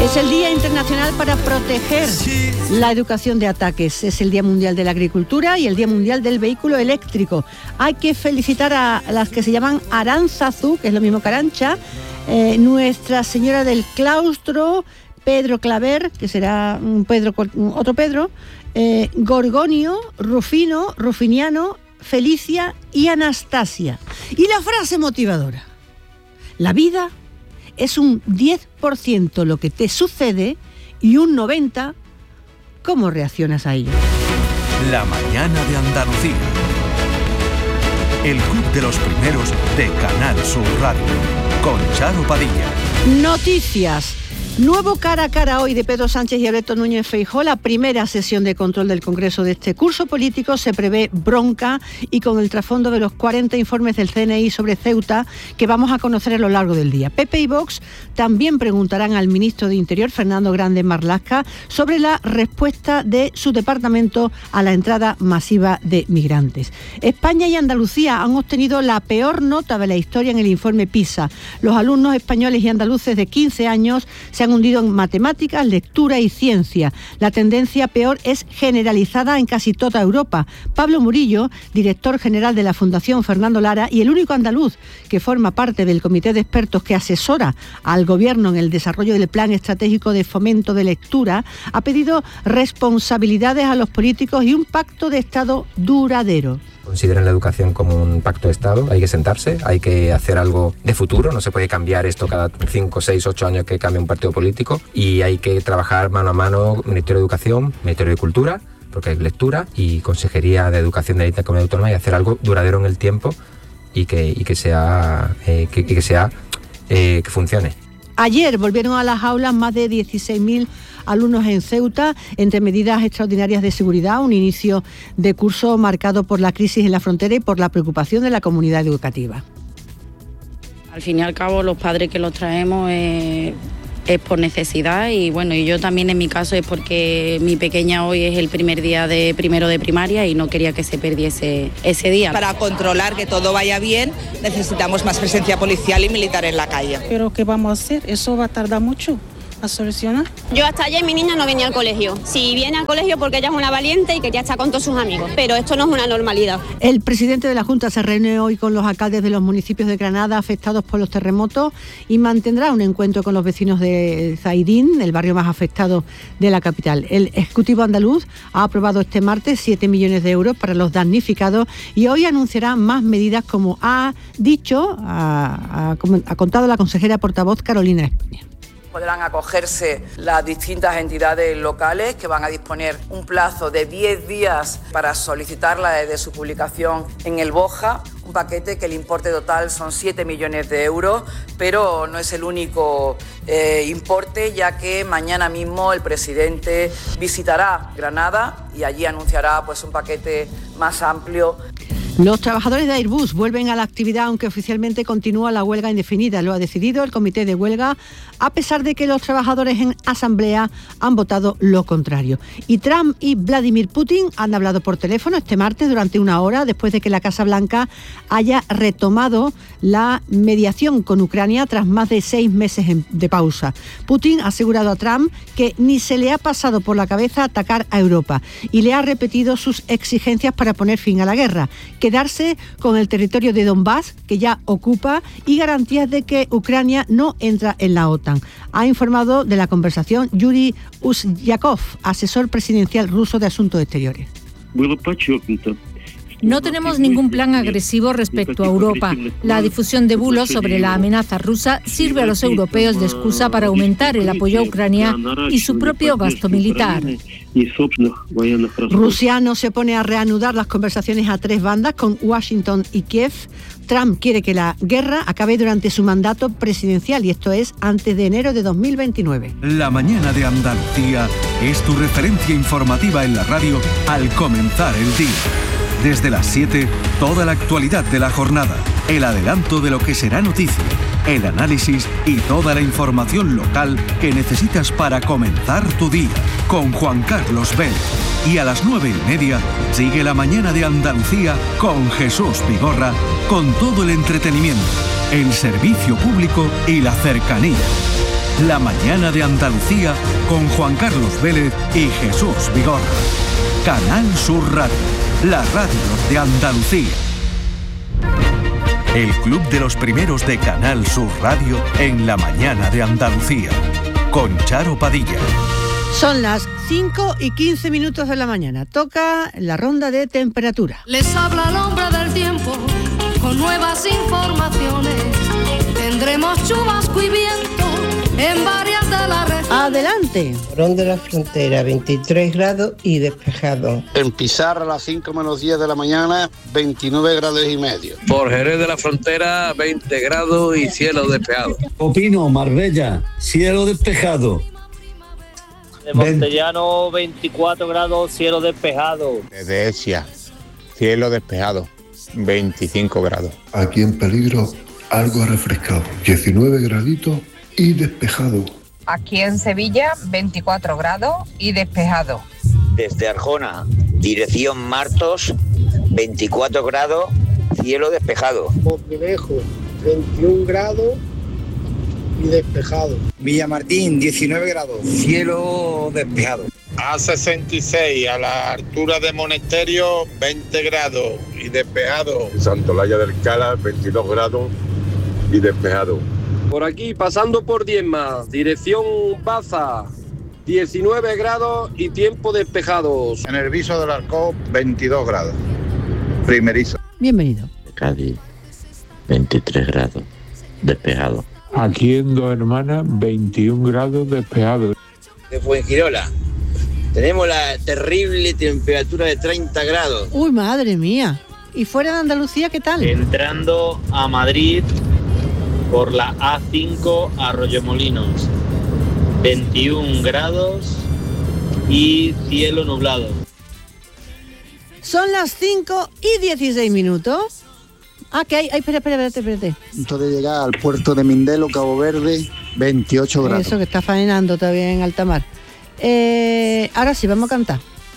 Es el Día Internacional para proteger la educación de ataques. Es el Día Mundial de la Agricultura y el Día Mundial del Vehículo Eléctrico. Hay que felicitar a las que se llaman Aránzazu, que es lo mismo que Arancha, Nuestra Señora del Claustro, Pedro Claver, que será otro Pedro, Gorgonio, Rufino, Rufiniano, Felicia y Anastasia. Y la frase motivadora: la vida es un 10% lo que te sucede y un 90% cómo reaccionas a ello. La mañana de Andalucía. El club de los primeros de Canal Sur Radio. Con Charo Padilla. Noticias. Nuevo cara a cara hoy de Pedro Sánchez y Alberto Núñez Feijóo. La primera sesión de control del Congreso de este curso político se prevé bronca y con el trasfondo de los 40 informes del CNI sobre Ceuta que vamos a conocer a lo largo del día. PP y Vox también preguntarán al ministro de Interior, Fernando Grande Marlaska, sobre la respuesta de su departamento a la entrada masiva de migrantes. España y Andalucía han obtenido la peor nota de la historia en el informe PISA. Los alumnos españoles y andaluces de 15 años se han hundido en matemáticas, lectura y ciencia. La tendencia peor es generalizada en casi toda Europa. Pablo Murillo, director general de la Fundación Fernando Lara y el único andaluz que forma parte del comité de expertos que asesora al Gobierno en el desarrollo del Plan Estratégico de Fomento de Lectura, ha pedido responsabilidades a los políticos y un pacto de Estado duradero. Consideren la educación como un pacto de Estado, hay que sentarse, hay que hacer algo de futuro, no se puede cambiar esto cada 5, 6, 8 años que cambie un partido político y hay que trabajar mano a mano Ministerio de Educación, Ministerio de Cultura, porque hay lectura y Consejería de Educación de la Comunidad Autónoma y hacer algo duradero en el tiempo y que funcione. Ayer volvieron a las aulas más de 16.000 alumnos en Ceuta, entre medidas extraordinarias de seguridad, un inicio de curso marcado por la crisis en la frontera y por la preocupación de la comunidad educativa. Al fin y al cabo, los padres que los traemos es por necesidad y bueno, y yo también en mi caso es porque mi pequeña hoy es el primer día de primero de primaria y no quería que se perdiese ese día. Para controlar que todo vaya bien necesitamos más presencia policial y militar en la calle. ¿Pero qué vamos a hacer? Eso va a tardar mucho a solucionar. Yo hasta ayer mi niña no venía al colegio. Si viene al colegio porque ella es una valiente y que ya está con todos sus amigos, pero esto no es una normalidad. El presidente de la Junta se reúne hoy con los alcaldes de los municipios de Granada afectados por los terremotos y mantendrá un encuentro con los vecinos de Zaidín, el barrio más afectado de la capital. El Ejecutivo andaluz ha aprobado este martes 7 millones de euros para los damnificados y hoy anunciará más medidas, como ha contado la consejera portavoz Carolina España. Podrán acogerse las distintas entidades locales que van a disponer un plazo de 10 días para solicitarla desde su publicación en el BOJA, un paquete que el importe total son 7 millones de euros, pero no es el único importe, ya que mañana mismo el presidente visitará Granada y allí anunciará un paquete más amplio. Los trabajadores de Airbus vuelven a la actividad, aunque oficialmente continúa la huelga indefinida. Lo ha decidido el comité de huelga, a pesar de que los trabajadores en asamblea han votado lo contrario. Y Trump y Vladimir Putin han hablado por teléfono este martes durante una hora, después de que la Casa Blanca haya retomado la mediación con Ucrania tras más de 6 meses de pausa. Putin ha asegurado a Trump que ni se le ha pasado por la cabeza atacar a Europa y le ha repetido sus exigencias para poner fin a la guerra: quedarse con el territorio de Donbass, que ya ocupa, y garantías de que Ucrania no entra en la OTAN. Ha informado de la conversación Yuri Usyakov, asesor presidencial ruso de Asuntos Exteriores. No tenemos ningún plan agresivo respecto a Europa. La difusión de bulos sobre la amenaza rusa sirve a los europeos de excusa para aumentar el apoyo a Ucrania y su propio gasto militar. Rusia no se pone a reanudar las conversaciones a 3 bandas con Washington y Kiev. Trump quiere que la guerra acabe durante su mandato presidencial, y esto es antes de enero de 2029. La mañana de Andalucía es tu referencia informativa en la radio al comenzar el día. Desde las 7, toda la actualidad de la jornada, el adelanto de lo que será noticia, el análisis y toda la información local que necesitas para comenzar tu día, con Juan Carlos Vélez. Y a las 9:30 sigue la mañana de Andalucía con Jesús Vigorra, con todo el entretenimiento, el servicio público y la cercanía. La mañana de Andalucía con Juan Carlos Vélez y Jesús Vigorra. Canal Sur Radio, la radio de Andalucía. El club de los primeros de Canal Sur Radio en la mañana de Andalucía. Con Charo Padilla. Son las 5:15 de la mañana. Toca la ronda de temperatura. Les habla el hombre del tiempo con nuevas informaciones. Tendremos chubasco y viento en varias de las regiones. Adelante. Morón de la Frontera, 23 grados y despejado. En Pizarra, a las 5 menos 10 de la mañana, 29 grados y medio. Por Jerez de la Frontera, 20 grados y cielo despejado. Opino, Marbella, cielo despejado. De Montellano, 24 grados, cielo despejado. Desde Esia, cielo despejado, 25 grados. Aquí en Peligro, algo refrescado, 19 graditos y despejado. Aquí en Sevilla, 24 grados y despejado. Desde Arjona, dirección Martos, 24 grados, cielo despejado. Montelejo, 21 grados y despejado. Villamartín, 19 grados, cielo despejado. A66, a la altura de Monesterio, 20 grados y despejado. Santolaya del Cala, 22 grados y despejado. Por aquí, pasando por Diezma, dirección Baza, 19 grados y tiempo despejados. En el Viso del Arcó, 22 grados. Primerizo. Bienvenido. Cádiz, 23 grados, despejado. Aquí en Dos Hermanas, 21 grados despejado. De Fuengirola, tenemos la terrible temperatura de 30 grados. Uy, madre mía. ¿Y fuera de Andalucía qué tal? Entrando a Madrid por la A5 Arroyomolinos, 21 grados y cielo nublado. Son las 5:16. Ah, que hay, espérate. Punto de llegar al puerto de Mindelo, Cabo Verde, 28 grados. Eso, que está faenando todavía en alta mar. Ahora sí, vamos a cantar.